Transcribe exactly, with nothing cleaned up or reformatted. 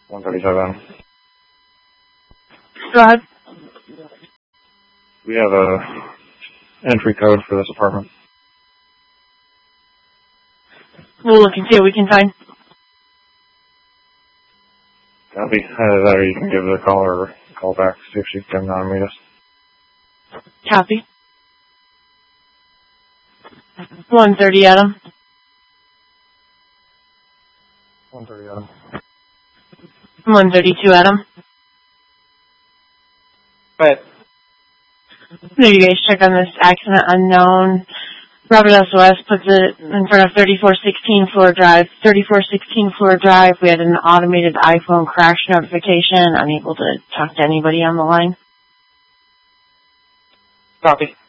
one thirty-seven. Go ahead. We have a entry code for this apartment. We'll look and see what we can find. Copy. Either you can give her a call or call back, see if she can uh, meet us. Copy. one thirty, Adam. one thirty, Adam. one thirty-two, Adam. Right. There you guys check on this accident unknown. Robert S. West puts it in front of thirty-four sixteen Floor Drive. thirty-four sixteen Floor Drive, we had an automated iPhone crash notification. Unable to talk to anybody on the line. Copy.